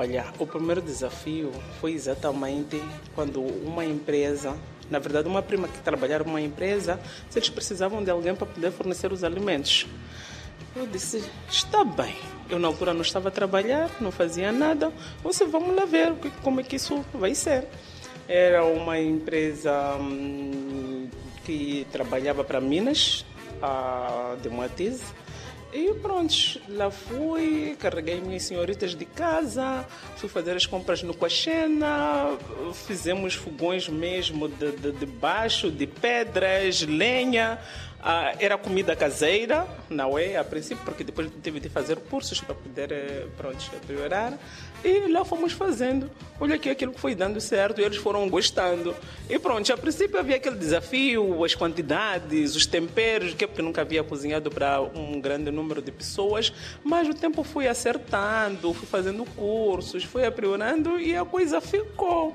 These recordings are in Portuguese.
Olha, o primeiro desafio foi exatamente quando uma empresa, na verdade uma prima que trabalhava numa empresa, se eles precisavam de alguém para poder fornecer os alimentos. Eu disse, está bem. Eu na altura não estava a trabalhar, não fazia nada. Vamos lá ver como é que isso vai ser. Era uma empresa que trabalhava para Minas, de Moatize. E pronto, lá fui, carreguei minhas senhoritas de casa, fui fazer as compras no Coachena, fizemos fogões mesmo de baixo, de pedras, lenha. Era comida caseira, não é? A princípio, porque depois tive de fazer cursos para poder, melhorar. E lá fomos fazendo. Olha que aquilo foi dando certo e eles foram gostando. E pronto, a princípio havia aquele desafio, as quantidades, os temperos, que é porque nunca havia cozinhado para um grande número de pessoas. Mas o tempo foi acertando, fui fazendo cursos, fui aprimorando e a coisa ficou.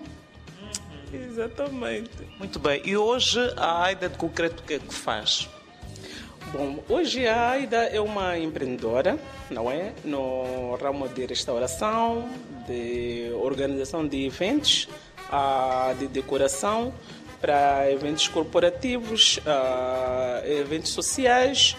Exatamente. Muito bem. E hoje a Aida de concreto o que é que faz? Bom, hoje a Aida é uma empreendedora, não é? No ramo de restauração, de organização de eventos, de decoração para eventos corporativos, eventos sociais,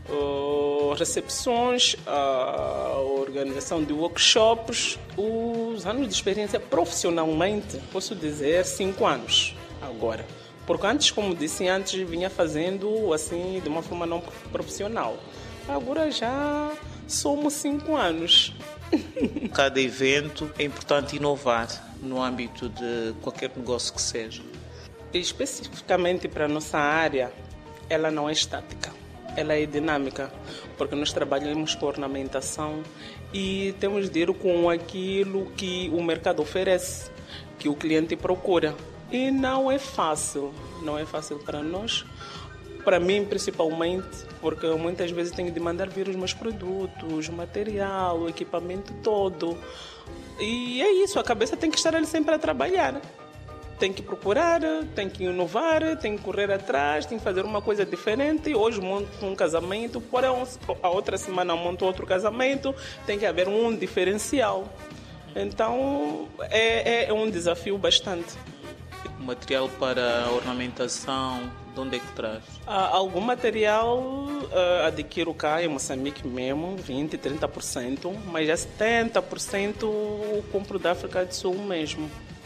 recepções, organização de workshops. Os anos de experiência profissionalmente, posso dizer 5 anos agora. Porque antes, como disse antes, vinha fazendo assim de uma forma não profissional. Agora já somos 5 anos. Cada evento é importante inovar no âmbito de qualquer negócio que seja. Especificamente para a nossa área, ela não é estática. Ela é dinâmica, porque nós trabalhamos com ornamentação e temos de ir com aquilo que o mercado oferece, que o cliente procura. E não é fácil para nós, para mim principalmente, porque muitas vezes tenho de mandar vir os meus produtos, o material, o equipamento todo. E é isso, a cabeça tem que estar ali sempre a trabalhar. Tem que procurar, tem que inovar, tem que correr atrás, tem que fazer uma coisa diferente. Hoje monto um casamento, porém a outra semana monto outro casamento, tem que haver um diferencial. Então é um desafio bastante. Material para ornamentação, de onde é que traz? Algum material adquiro cá em Moçambique mesmo, 20%, 30%, mas já 70% compro da África do Sul mesmo.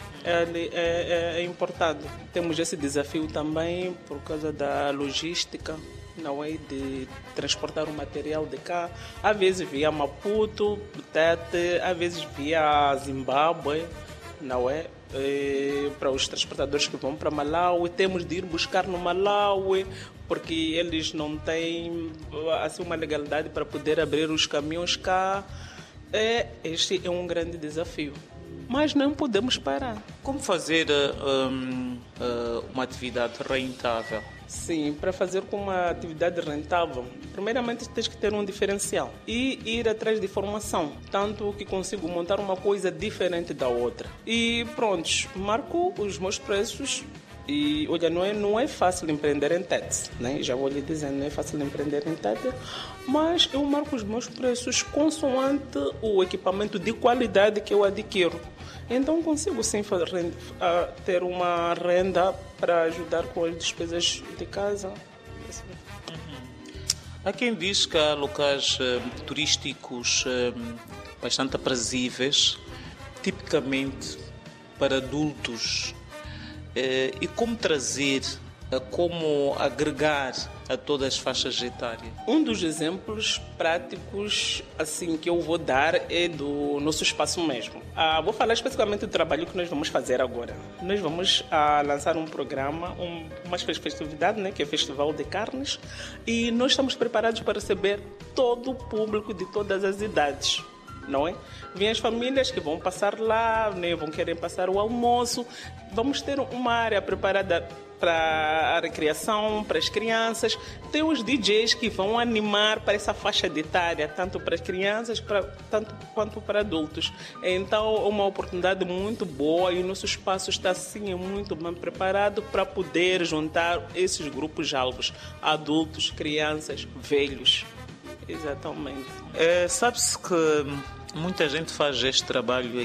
É importado. Temos esse desafio também por causa da logística, não é, de transportar o material de cá, às vezes via Maputo, Tete, às vezes via Zimbábue, não é? Para os transportadores que vão para Malawi, temos de ir buscar no Malawi, porque eles não têm assim uma legalidade para poder abrir os caminhões cá. Este é um grande desafio, mas não podemos parar. Como fazer uma atividade rentável? Sim, para fazer com uma atividade rentável, primeiramente tens que ter um diferencial e ir atrás de formação, tanto que consigo montar uma coisa diferente da outra. E pronto, marco os meus preços. E olha, não é fácil empreender em Tete, né? Já vou lhe dizendo, não é fácil empreender em Tete, mas eu marco os meus preços consoante o equipamento de qualidade que eu adquiro. Então consigo sim ter uma renda para ajudar com as despesas de casa. Há quem diz que há locais turísticos bastante aprazíveis, tipicamente para adultos. E como trazer, como agregar a todas as faixas etárias? Um dos exemplos práticos assim que eu vou dar é do nosso espaço mesmo. Vou falar especificamente do trabalho que nós vamos fazer agora. Nós vamos lançar um programa, uma festividade, né, que é o Festival de Carnes, e nós estamos preparados para receber todo o público de todas as idades. Não é? Vêm as famílias que vão passar lá, né, vão querer passar o almoço. Vamos ter uma área preparada para a recreação, para as crianças. Tem os DJs que vão animar para essa faixa de etária, tanto para as crianças, tanto quanto para adultos. Então, é uma oportunidade muito boa e o nosso espaço está, sim, muito bem preparado para poder juntar esses grupos-alvos, adultos, crianças, velhos. Exatamente. Sabe-se que muita gente faz este trabalho